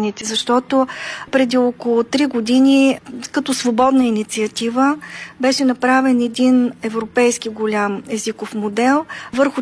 учените, защото преди около 3 години като свободна инициатива беше направен един европейски голям езиков модел върху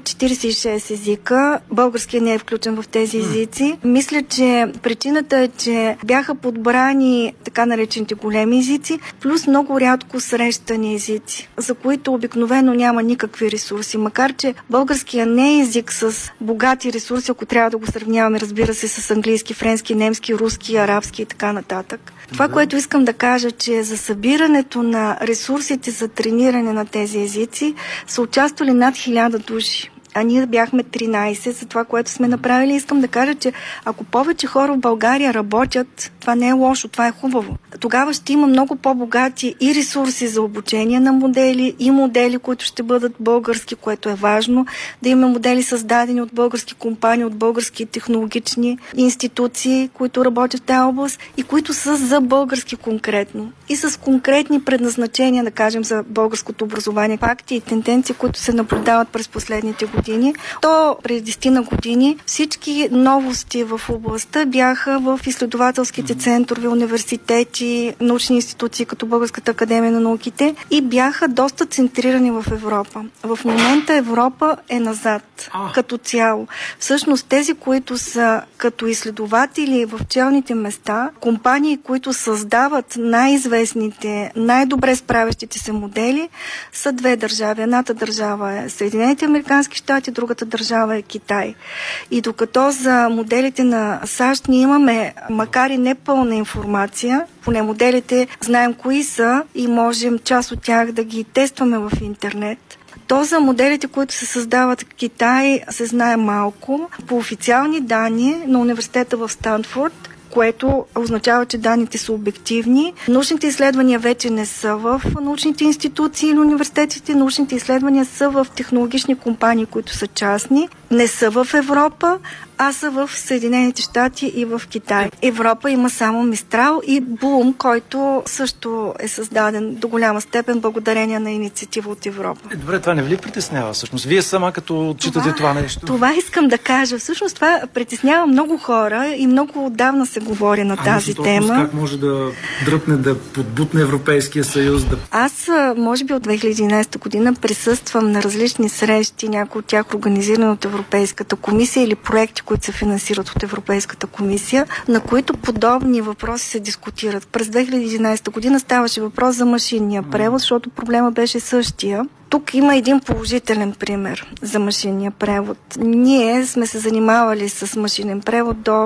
46 езика. Българският не е включен в тези езици. Мисля, че причината е, че бяха подбрани така наречените големи езици, плюс много рядко срещани езици, за които обикновено няма никакви ресурси. Макар че българският не е език с богати ресурси, ако трябва да го сравняваме, разбира се, с английски, френски, немски, руски, арабски и така нататък. Това, което искам да кажа, че за събирането на ресурсите за трениране на тези езици са участвали над 1000 души. А ние бяхме 13 за това, което сме направили. Искам да кажа, че ако повече хора в България работят, това не е лошо, това е хубаво. Тогава ще има много по-богати и ресурси за обучение на модели, и модели, които ще бъдат български, което е важно. Да има модели създадени от български компании, от български технологични институции, които работят в тази област и които са за български конкретно. И с конкретни предназначения, да кажем, за българското образование. Факти и тенденции, които се наблюдават през последните години. То преди 10 години всички новости в областта бяха в изследователските центрове, университети, научни институции, като Българската академия на науките и бяха доста центрирани в Европа. В момента Европа е назад като цяло. Всъщност тези, които са като изследователи в челните места, компании, които създават най-известните, най-добре справящите се модели, са 2 държави. Едната държава е Съединените американски щати, другата държава е Китай. И докато за моделите на САЩ ние имаме, макар и непълна информация, поне моделите знаем кои са и можем част от тях да ги тестваме в интернет, то за моделите, които се създават в Китай, се знае малко. По официални данни на университета в Станфорд, което означава, че данните са обективни. Научните изследвания вече не са в научните институции или университетите. Научните изследвания са в технологични компании, които са частни. Не са в Европа, а са в Съединените щати и в Китай. Европа има само Мистрал и Bloom, който също е създаден до голяма степен благодарение на инициатива от Европа. Добре, това не ви ли притеснява всъщност? Вие сама като отчитате това нещо? Това искам да кажа. Всъщност това притеснява много хора и много отдавна се говори на тази тема. Как може да дръпне, да подбутне Европейския съюз? Аз, може би от 2011 година, присъствам на различни срещи, някои от тях организирани от Европейската комисия или проекти, които се финансират от Европейската комисия, на които подобни въпроси се дискутират. През 2011 година ставаше въпрос за машинния превод, защото проблема беше същия. Тук има един положителен пример за машинния превод. Ние сме се занимавали с машинен превод до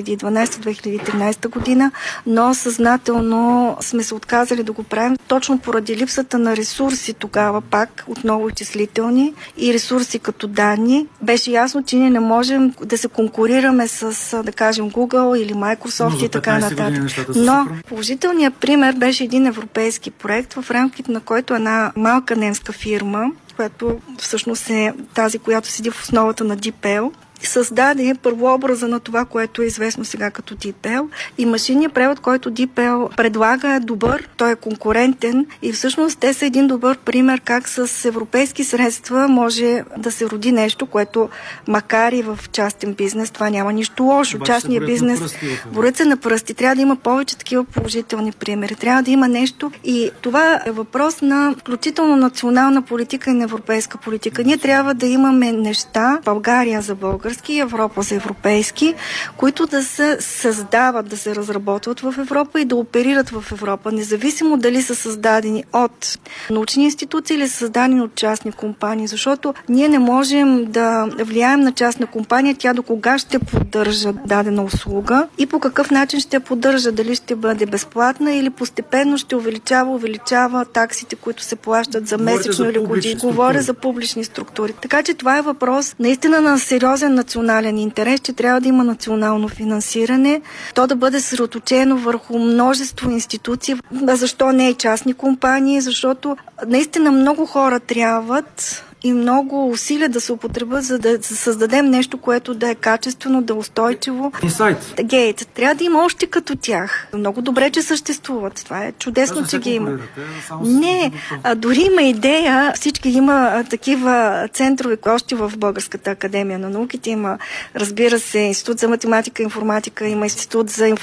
2012-2013 година, но съзнателно сме се отказали да го правим точно поради липсата на ресурси тогава пак, отново числителни и ресурси като данни. Беше ясно, че ние не можем да се конкурираме с, да кажем, Google или Microsoft и така нататък. Но положителният пример беше един европейски проект, в рамките на който една малка немска фирма, която всъщност е тази, която седи в основата на DeepL, създаде първообраза на това, което е известно сега като DeepL. И машинният превод, който DeepL предлага, е добър, той е конкурентен и всъщност те са един добър пример как с европейски средства може да се роди нещо, което макар и в частен бизнес, това няма нищо лошо. Частният бизнес борят се на пръсти. Трябва да има повече такива положителни примери. Трябва да има нещо и това е въпрос на включително национална политика и на европейска политика. Ние трябва да имаме неща, България за български, Европа за европейски, които да се създават, да се разработват в Европа и да оперират в Европа, независимо дали са създадени от научни институции или са създадени от частни компании, защото ние не можем да влияем на частна компания, тя до кога ще поддържа дадена услуга и по какъв начин ще поддържа, дали ще бъде безплатна или постепенно ще увеличава таксите, които се плащат за месечно или години. Говоря за публични структури. Така че това е въпрос наистина на сериозен национален интерес, че трябва да има национално финансиране, то да бъде съсредоточено върху множество институции. Защо не и частни компании? Защото наистина много хора трябват и много усилия да се употребят, за да създадем нещо, което да е качествено, да е устойчиво. Гейт. Трябва да има още като тях. Много добре, че съществуват. Това е чудесно, че ги има. Не, дори има идея, всички има такива центрове, още в Българската академия на науките има, разбира се, Институт за математика и информатика, има Институт за